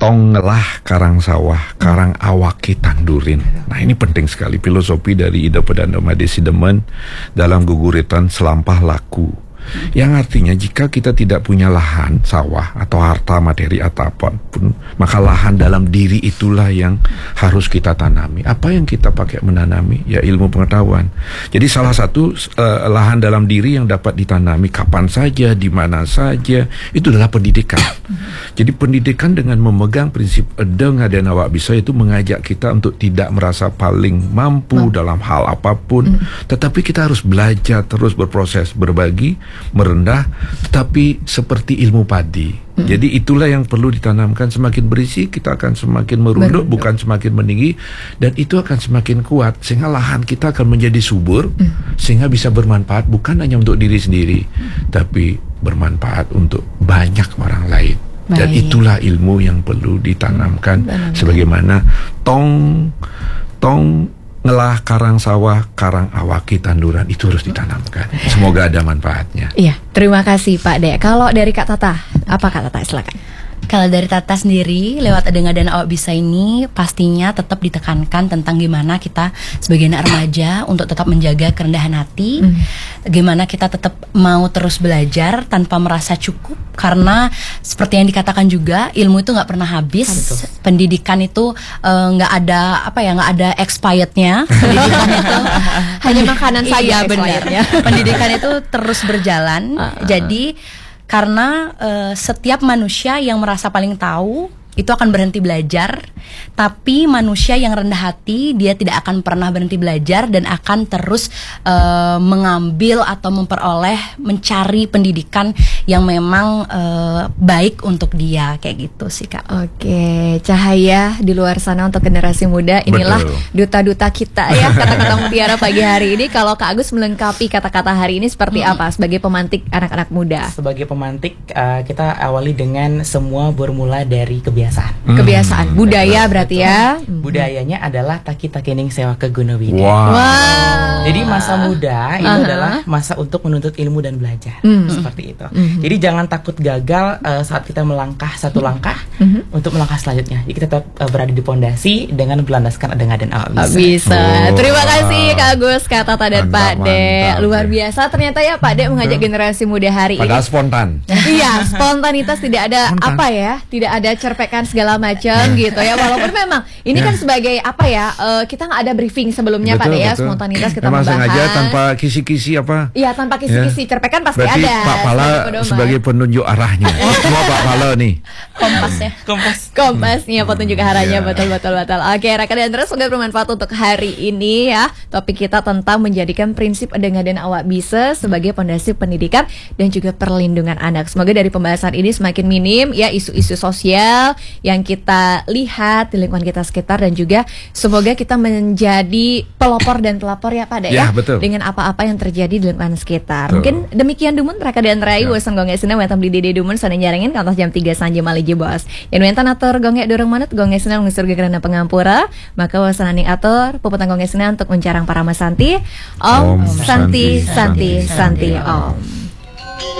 Tonglah karang sawah, karang awaki tandurin. Nah, ini penting sekali filosofi dari Ida Perdana Madesidemen dalam guguritan Selampah Laku. Yang artinya jika kita tidak punya lahan sawah atau harta materi atau apapun, maka lahan dalam diri itulah yang harus kita tanami. Apa yang kita pakai menanami? Ya, ilmu pengetahuan. Jadi salah satu lahan dalam diri yang dapat ditanami kapan saja, di mana saja, itu adalah pendidikan. Jadi pendidikan dengan memegang prinsip Edeng dan Awak Bisa itu mengajak kita untuk tidak merasa paling mampu dalam hal apapun, tetapi kita harus belajar terus, berproses, berbagi, merendah, tetapi seperti ilmu padi. Jadi itulah yang perlu ditanamkan. Semakin berisi, kita akan semakin merunduk, bukan semakin meninggi, dan itu akan semakin kuat sehingga lahan kita akan menjadi subur, sehingga bisa bermanfaat bukan hanya untuk diri sendiri, tapi bermanfaat untuk banyak orang lain. Dan itulah ilmu yang perlu ditanamkan. Sebagaimana tong ngelah karang sawah, karang awaki tanduran, itu harus ditanamkan. Semoga ada manfaatnya. Iya, terima kasih Pak Dek. Kalau dari Kak Tata, apa Kak Tata? Silakan. Kalau dari Tata sendiri, lewat Edeng dan Awak Bisa ini pastinya tetap ditekankan tentang gimana kita sebagai anak remaja untuk tetap menjaga kerendahan hati, gimana kita tetap mau terus belajar tanpa merasa cukup, karena seperti yang dikatakan juga, ilmu itu nggak pernah habis. Pendidikan itu nggak ada nggak ada expirednya. Pendidikan itu hanya makanan saja, benar. Pendidikan itu terus berjalan. Jadi karena setiap manusia yang merasa paling tahu itu akan berhenti belajar, tapi manusia yang rendah hati dia tidak akan pernah berhenti belajar dan akan terus mengambil atau mencari pendidikan yang memang baik untuk dia, kayak gitu sih Kak. Oke, cahaya di luar sana untuk generasi muda. Inilah duta-duta kita ya, kata-kata mutiara pagi hari ini. Kalau Kak Agus melengkapi kata-kata hari ini seperti apa sebagai pemantik anak-anak muda? Sebagai pemantik, kita awali dengan semua bermula dari kebiasaan. Kebiasaan, budaya berarti ya. Budayanya adalah taki-takining sewa ke Gunawidi. Jadi masa muda itu adalah masa untuk menuntut ilmu dan belajar. Seperti itu. Jadi jangan takut gagal saat kita melangkah satu langkah untuk melangkah selanjutnya. Jadi kita tetap berada di pondasi dengan berlandaskan Edeng dan Awak Bisa. Terima kasih Kak Agus, Kak Tata dan Pak Dek. Luar biasa ternyata ya Pak Dek mengajak generasi muda hari ini. Padahal spontan. Iya, spontanitas, tidak ada tidak ada cerpekan segala macam gitu ya. Walaupun memang ini kan sebagai kita nggak ada briefing sebelumnya Pak Dek ya, spontanitas kita memang membahas. Sengaja tanpa kisi-kisi apa? Iya, tanpa kisi-kisi, cerpekan pasti berarti ada. Pak Pala sebagai penunjuk arahnya. Semua Pak Pala nih. Kompas ya. Kompasnya petunjuk arahnya, betul. Oke, rekan dan terus semoga bermanfaat untuk hari ini ya. Topik kita tentang menjadikan prinsip Edeng dan Awak Bisa sebagai pondasi pendidikan dan juga perlindungan anak. Semoga dari pembahasan ini semakin minim ya isu-isu sosial yang kita lihat di lingkungan kita sekitar, dan juga semoga kita menjadi pelopor dan pelapor ya Pak Dek ya, dengan apa-apa yang terjadi di lingkungan sekitar. Mungkin demikian dumun mereka dan rai wasan gongek sina wetam di dede dumun sana nyaringin kantos jam 3 sanje maliji bos. Yang wentan atur gongek durung manut gongek sina ngusur gerana pengampura, maka wasan aning atur puputan gongek sina untuk mencarang para masanti. Om Santi Om.